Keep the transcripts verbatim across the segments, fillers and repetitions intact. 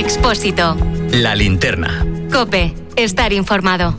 Expósito. La Linterna. COPE. Estar informado.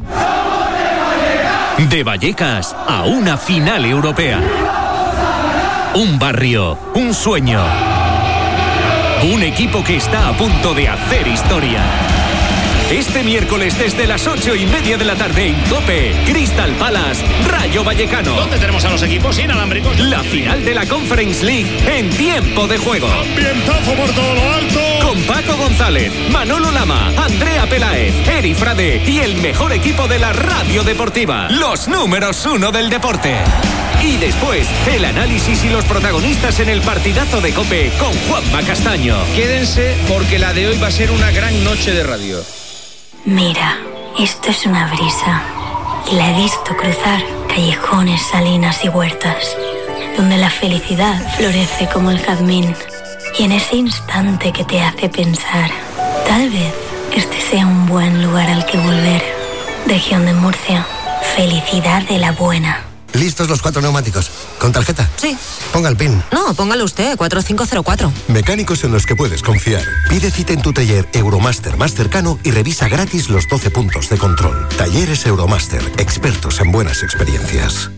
De Vallecas a una final europea. Un barrio, un sueño. Un equipo que está a punto de hacer historia. Este miércoles desde las ocho y media de la tarde en COPE, Crystal Palace, Rayo Vallecano. ¿Dónde tenemos a los equipos inalámbricos? La final de la Conference League en tiempo de juego. Ambientazo por todo lo alto. Con Paco González, Manolo Lama, Andrea Peláez, Eri Frade y el mejor equipo de la radio deportiva. Los números uno del deporte. Y después, el análisis y los protagonistas en el partidazo de COPE con Juanma Castaño. Quédense porque la de hoy va a ser una gran noche de radio. Mira, esto es una brisa y la he visto cruzar callejones, salinas y huertas, donde la felicidad florece como el jazmín. Y en ese instante que te hace pensar, tal vez este sea un buen lugar al que volver. Región de Murcia, felicidad de la buena. ¿Listos los cuatro neumáticos? ¿Con tarjeta? Sí. Ponga el PIN. No, póngalo usted, cuatro cinco cero cuatro. Mecánicos en los que puedes confiar. Pide cita en tu taller Euromaster más cercano y revisa gratis los doce puntos de control. Talleres Euromaster, expertos en buenas experiencias.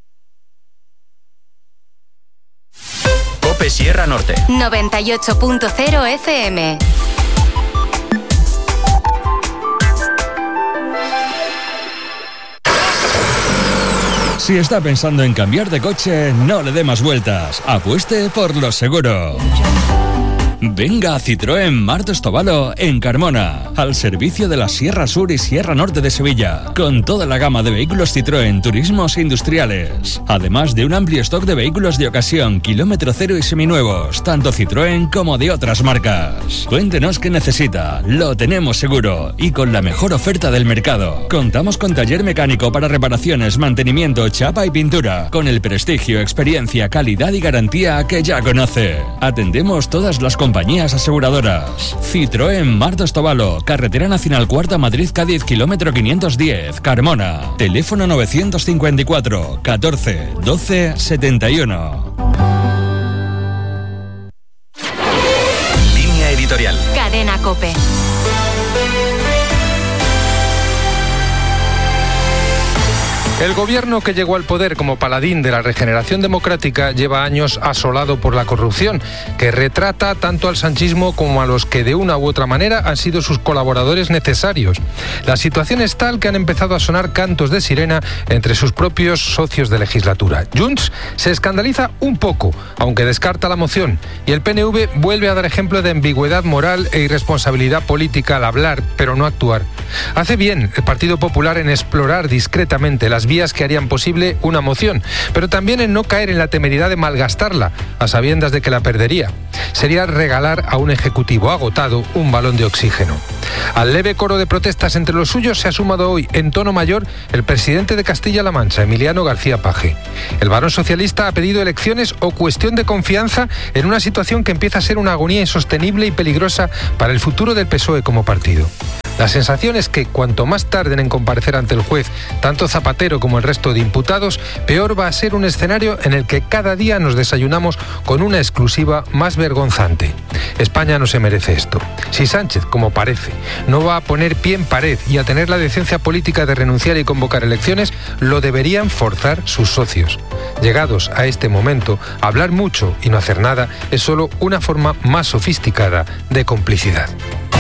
COPE Sierra Norte. noventa y ocho punto cero F M. Si está pensando en cambiar de coche, no le dé más vueltas. Apueste por lo seguro. Venga a Citroën Martos Tobalo en Carmona, al servicio de la Sierra Sur y Sierra Norte de Sevilla, con toda la gama de vehículos Citroën turismos e industriales, además de un amplio stock de vehículos de ocasión, kilómetro cero y seminuevos, tanto Citroën como de otras marcas. Cuéntenos qué necesita, lo tenemos seguro y con la mejor oferta del mercado. Contamos con taller mecánico para reparaciones, mantenimiento, chapa y pintura, con el prestigio, experiencia, calidad y garantía que ya conoce. Atendemos todas las compañías aseguradoras. Citroën Martos Tobalo, Carretera Nacional Cuarta Madrid-Cádiz, kilómetro quinientos diez, Carmona. Teléfono novecientos cincuenta y cuatro, catorce, doce, setenta y uno. Línea editorial. Cadena COPE. El gobierno que llegó al poder como paladín de la regeneración democrática lleva años asolado por la corrupción, que retrata tanto al sanchismo como a los que de una u otra manera han sido sus colaboradores necesarios. La situación es tal que han empezado a sonar cantos de sirena entre sus propios socios de legislatura. Junts se escandaliza un poco, aunque descarta la moción, y el P N V vuelve a dar ejemplo de ambigüedad moral e irresponsabilidad política al hablar, pero no actuar. Hace bien el Partido Popular en explorar discretamente las vías que harían posible una moción, pero también en no caer en la temeridad de malgastarla, a sabiendas de que la perdería. Sería regalar a un ejecutivo agotado un balón de oxígeno. Al leve coro de protestas entre los suyos se ha sumado hoy, en tono mayor, el presidente de Castilla-La Mancha, Emiliano García Paje. El varón socialista ha pedido elecciones o cuestión de confianza en una situación que empieza a ser una agonía insostenible y peligrosa para el futuro del P S O E como partido. La sensación es que cuanto más tarden en comparecer ante el juez, tanto Zapatero como el resto de imputados, peor va a ser un escenario en el que cada día nos desayunamos con una exclusiva más vergonzante. España no se merece esto. Si Sánchez, como parece, no va a poner pie en pared y a tener la decencia política de renunciar y convocar elecciones, lo deberían forzar sus socios. Llegados a este momento, hablar mucho y no hacer nada es solo una forma más sofisticada de complicidad.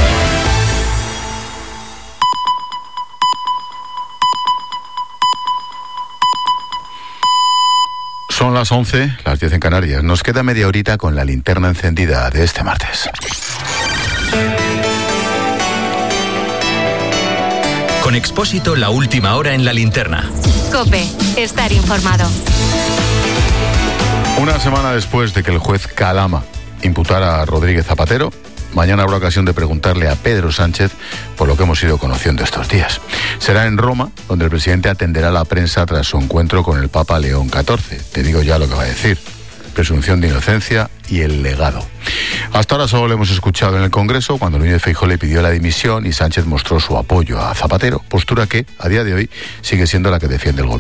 Son las once, las diez en Canarias. Nos queda media horita con la linterna encendida de este martes. Con Expósito, la última hora en la linterna. COPE. Estar informado. Una semana después de que el juez Calama imputara a Rodríguez Zapatero, mañana habrá ocasión de preguntarle a Pedro Sánchez por lo que hemos ido conociendo estos días. Será en Roma, donde el presidente atenderá a la prensa tras su encuentro con el Papa León catorce. Te digo ya lo que va a decir. Presunción de inocencia y el legado. Hasta ahora solo lo hemos escuchado en el Congreso, cuando Núñez Feijóo le pidió la dimisión y Sánchez mostró su apoyo a Zapatero, postura que, a día de hoy, sigue siendo la que defiende el gobierno.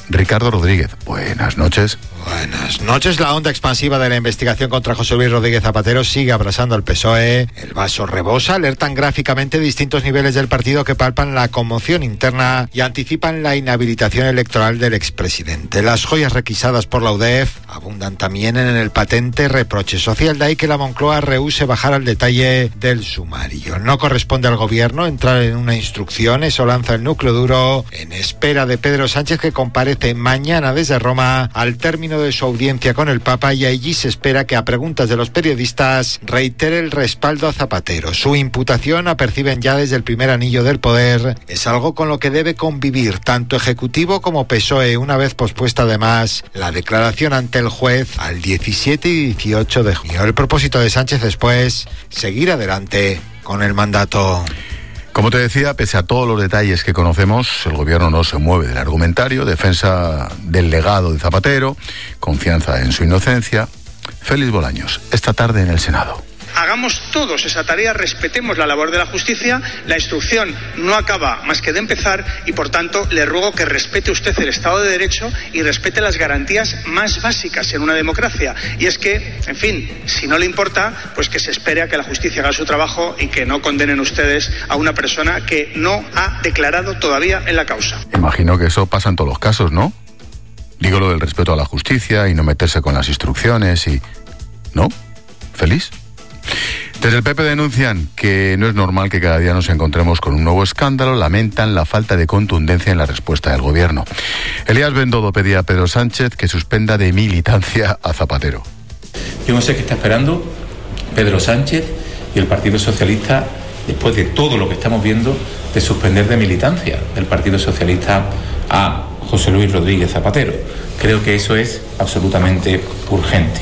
Ricardo Rodríguez, buenas noches. Buenas noches. La onda expansiva de la investigación contra José Luis Rodríguez Zapatero sigue abrazando al P S O E. El vaso rebosa. Alertan gráficamente distintos niveles del partido que palpan la conmoción interna y anticipan la inhabilitación electoral del expresidente. Las joyas requisadas por la U D E F abundan también en el patente reproche social. De ahí que la Moncloa rehúse bajar al detalle del sumario. No corresponde al gobierno entrar en una instrucción. Eso lanza el núcleo duro en espera de Pedro Sánchez, que comparece mañana desde Roma al término de su audiencia con el Papa, y allí se espera que a preguntas de los periodistas reitere el respaldo a Zapatero. Su imputación, aperciben ya desde el primer anillo del poder, es algo con lo que debe convivir tanto Ejecutivo como P S O E, una vez pospuesta además la declaración ante el juez al diecisiete y dieciocho de junio. El propósito de Sánchez después, seguir adelante con el mandato. Como te decía, pese a todos los detalles que conocemos, el gobierno no se mueve del argumentario, defensa del legado de Zapatero, confianza en su inocencia. Félix Bolaños, esta tarde en el Senado. Hagamos todos esa tarea, respetemos la labor de la justicia, la instrucción no acaba más que de empezar y por tanto le ruego que respete usted el Estado de Derecho y respete las garantías más básicas en una democracia, y es que, en fin, si no le importa, pues que se espere a que la justicia haga su trabajo y que no condenen ustedes a una persona que no ha declarado todavía en la causa. Imagino que eso pasa en todos los casos, ¿no? Digo lo del respeto a la justicia y no meterse con las instrucciones y... ¿No? ¿Feliz? Desde el P P denuncian que no es normal que cada día nos encontremos con un nuevo escándalo, lamentan la falta de contundencia en la respuesta del gobierno. Elías Bendodo pedía a Pedro Sánchez que suspenda de militancia a Zapatero. Yo no sé qué está esperando Pedro Sánchez y el Partido Socialista después de todo lo que estamos viendo de suspender de militancia del Partido Socialista a José Luis Rodríguez Zapatero. Creo que eso es absolutamente urgente.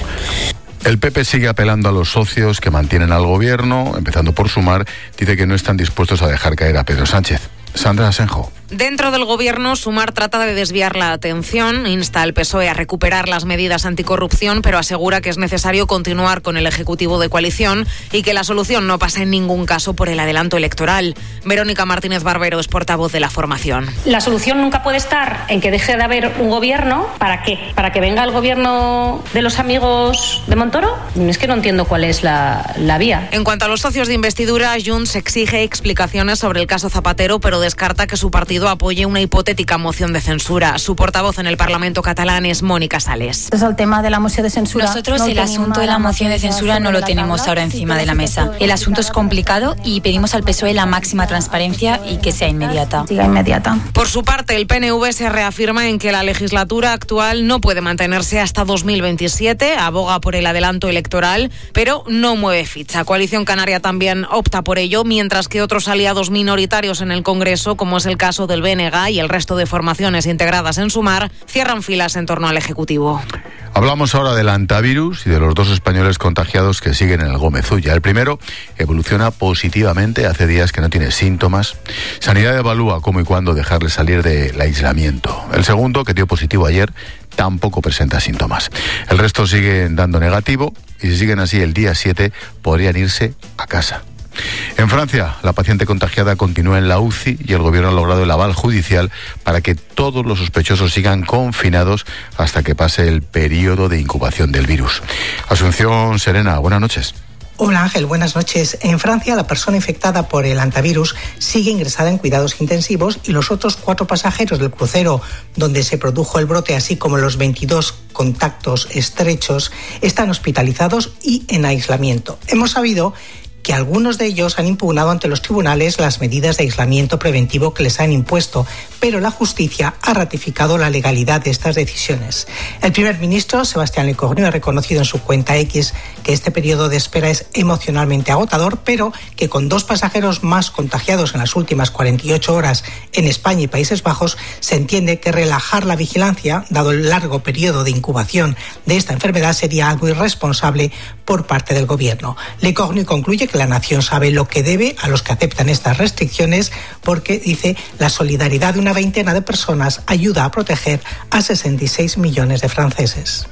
El P P sigue apelando a los socios que mantienen al gobierno, empezando por Sumar, dice que no están dispuestos a dejar caer a Pedro Sánchez. Sandra Asenjo. Dentro del gobierno, Sumar trata de desviar la atención, insta al P S O E a recuperar las medidas anticorrupción, pero asegura que es necesario continuar con el Ejecutivo de coalición y que la solución no pasa en ningún caso por el adelanto electoral. Verónica Martínez Barbero es portavoz de la formación. La solución nunca puede estar en que deje de haber un gobierno. ¿Para qué? ¿Para que venga el gobierno de los amigos de Montoro? Es que no entiendo cuál es la, la vía. En cuanto a los socios de investidura, Junts exige explicaciones sobre el caso Zapatero, pero descarta que su partido apoye una hipotética moción de censura. Su portavoz en el Parlamento catalán es Mónica Sales. Es el tema de la moción de censura. Nosotros no el asunto de la moción de censura no lo tenemos ahora encima de la mesa. El asunto es complicado y pedimos al P S O E la máxima transparencia y que sea inmediata. Siga inmediata. Por su parte, el P N V se reafirma en que la legislatura actual no puede mantenerse hasta dos mil veintisiete, aboga por el adelanto electoral, pero no mueve ficha. Coalición Canaria también opta por ello, mientras que otros aliados minoritarios en el Congreso, como es el caso del B N G y el resto de formaciones integradas en Sumar, cierran filas en torno al Ejecutivo. Hablamos ahora del antivirus y de los dos españoles contagiados que siguen en el Gómez Ulla. El primero evoluciona positivamente, hace días que no tiene síntomas. Sanidad evalúa cómo y cuándo dejarle salir del aislamiento. El segundo, que dio positivo ayer, tampoco presenta síntomas. El resto siguen dando negativo y si siguen así el día siete podrían irse a casa. En Francia, la paciente contagiada continúa en la U C I y el gobierno ha logrado el aval judicial para que todos los sospechosos sigan confinados hasta que pase el periodo de incubación del virus. Asunción Serena, buenas noches. Hola Ángel, buenas noches. En Francia, la persona infectada por el antivirus sigue ingresada en cuidados intensivos y los otros cuatro pasajeros del crucero donde se produjo el brote, así como los veintidós contactos estrechos, están hospitalizados y en aislamiento. Hemos sabido que algunos de ellos han impugnado ante los tribunales las medidas de aislamiento preventivo que les han impuesto, pero la justicia ha ratificado la legalidad de estas decisiones. El primer ministro, Sebastián Lecornu, ha reconocido en su cuenta X que este periodo de espera es emocionalmente agotador, pero que con dos pasajeros más contagiados en las últimas cuarenta y ocho horas en España y Países Bajos, se entiende que relajar la vigilancia, dado el largo periodo de incubación de esta enfermedad, sería algo irresponsable por parte del gobierno. Lecornu concluye que la nación sabe lo que debe a los que aceptan estas restricciones porque, dice, la solidaridad de una veintena de personas ayuda a proteger a sesenta y seis millones de franceses.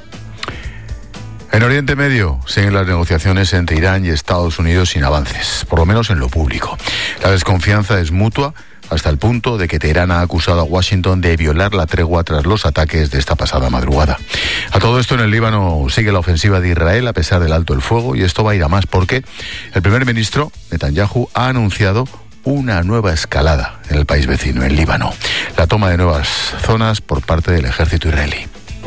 En Oriente Medio siguen las negociaciones entre Irán y Estados Unidos sin avances, por lo menos en lo público. La desconfianza es mutua hasta el punto de que Teherán ha acusado a Washington de violar la tregua tras los ataques de esta pasada madrugada. A todo esto, en el Líbano sigue la ofensiva de Israel a pesar del alto el fuego, y esto va a ir a más porque el primer ministro Netanyahu ha anunciado una nueva escalada en el país vecino, en Líbano, la toma de nuevas zonas por parte del ejército israelí.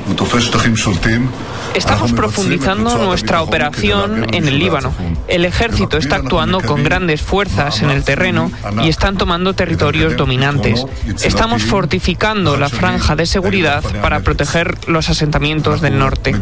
Estamos profundizando nuestra operación en el Líbano. El ejército está actuando con grandes fuerzas en el terreno y están tomando territorios dominantes. Estamos fortificando la franja de seguridad para proteger los asentamientos del norte.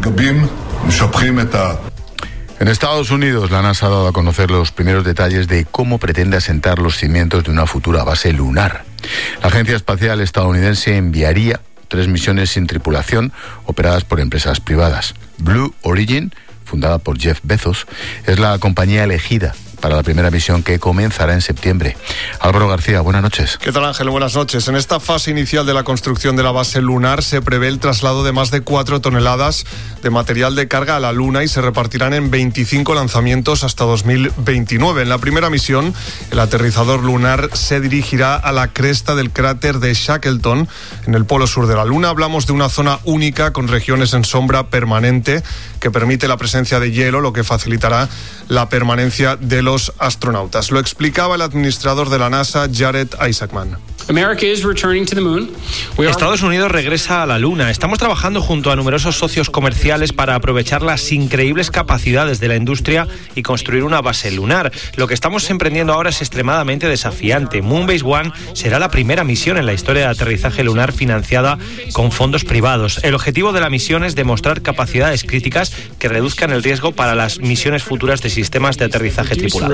En Estados Unidos, la NASA ha dado a conocer los primeros detalles de cómo pretende asentar los cimientos de una futura base lunar. La Agencia Espacial Estadounidense enviaría tres misiones sin tripulación operadas por empresas privadas. Blue Origin, fundada por Jeff Bezos, es la compañía elegida para la primera misión, que comenzará en septiembre. Álvaro García, buenas noches. ¿Qué tal, Ángel? Buenas noches. En esta fase inicial de la construcción de la base lunar se prevé el traslado de más de cuatro toneladas de material de carga a la Luna y se repartirán en veinticinco lanzamientos hasta dos mil veintinueve. En la primera misión, el aterrizador lunar se dirigirá a la cresta del cráter de Shackleton, en el polo sur de la Luna. Hablamos de una zona única con regiones en sombra permanente que permite la presencia de hielo, lo que facilitará la permanencia de los astronautas. Lo explicaba el administrador de la NASA, Jared Isaacman. Estados Unidos regresa a la Luna. Estamos trabajando junto a numerosos socios comerciales para aprovechar las increíbles capacidades de la industria y construir una base lunar. Lo que estamos emprendiendo ahora es extremadamente desafiante. Moonbase One será la primera misión en la historia de aterrizaje lunar financiada con fondos privados. El objetivo de la misión es demostrar capacidades críticas que reduzcan el riesgo para las misiones futuras de sistemas de aterrizaje tripulados.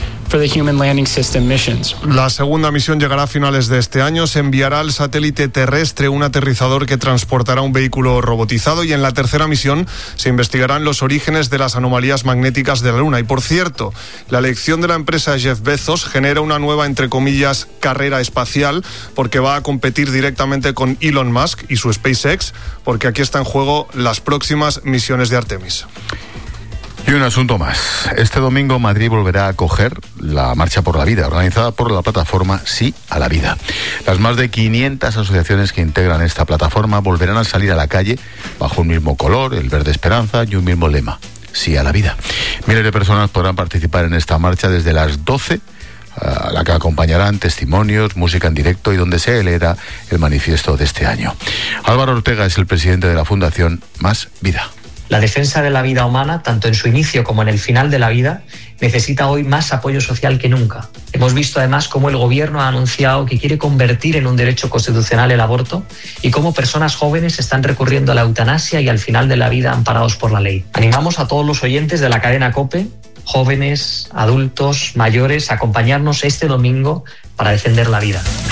La segunda misión llegará a finales de este año. Se enviará al satélite terrestre un aterrizador que transportará un vehículo robotizado, y en la tercera misión se investigarán los orígenes de las anomalías magnéticas de la Luna. Y por cierto, la elección de la empresa Jeff Bezos genera una nueva, entre comillas, carrera espacial, porque va a competir directamente con Elon Musk y su SpaceX, porque aquí está en juego las próximas misiones de Artemis. Y un asunto más. Este domingo Madrid volverá a acoger la Marcha por la Vida, organizada por la plataforma Sí a la Vida. Las más de quinientas asociaciones que integran esta plataforma volverán a salir a la calle bajo un mismo color, el verde esperanza, y un mismo lema: Sí a la Vida. Miles de personas podrán participar en esta marcha desde las doce, a la que acompañarán testimonios, música en directo y donde se leerá el manifiesto de este año. Álvaro Ortega es el presidente de la Fundación Más Vida. La defensa de la vida humana, tanto en su inicio como en el final de la vida, necesita hoy más apoyo social que nunca. Hemos visto además cómo el gobierno ha anunciado que quiere convertir en un derecho constitucional el aborto, y cómo personas jóvenes están recurriendo a la eutanasia y al final de la vida amparados por la ley. Animamos a todos los oyentes de la cadena COPE, jóvenes, adultos, mayores, a acompañarnos este domingo para defender la vida.